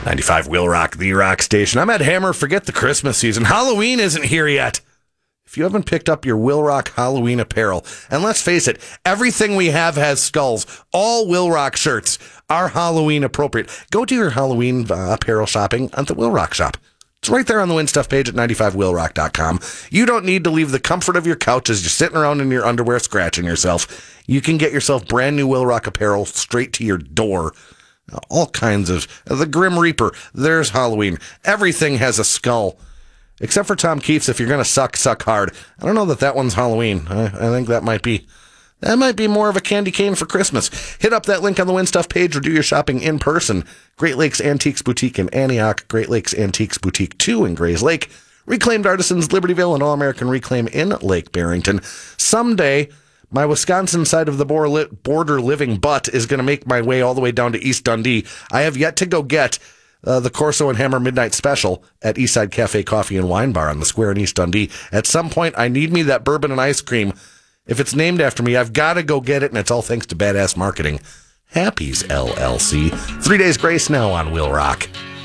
95 Will Rock, the rock station. I'm Ed Hammer. Forget the Christmas season. Halloween isn't here yet. If you haven't picked up your Will Rock Halloween apparel, and let's face it, everything we have has skulls. All Will Rock shirts are Halloween appropriate. Go do your Halloween apparel shopping at the Will Rock shop. It's right there on the Win Stuff page at 95willrock.com. You don't need to leave the comfort of your couch as you're sitting around in your underwear scratching yourself. You can get yourself brand new Will Rock apparel straight to your door. All kinds of... The Grim Reaper, there's Halloween. Everything has a skull. Except for Tom Keefe's, if you're going to suck hard. I don't know that one's Halloween. I think that might be more of a candy cane for Christmas. Hit up that link on the Win Stuff page or do your shopping in person. Great Lakes Antiques Boutique in Antioch, Great Lakes Antiques Boutique 2 in Grays Lake, Reclaimed Artisans Libertyville, and All American Reclaim in Lake Barrington. Someday, my Wisconsin side of the border living butt is going to make my way all the way down to East Dundee. I have yet to go get the Corso and Hammer Midnight Special at Eastside Cafe Coffee and Wine Bar on the square in East Dundee. At some point, I need me that bourbon and ice cream. If it's named after me, I've got to go get it, and it's all thanks to badass marketing. Happy's LLC. 3 Days Grace now on Will Rock.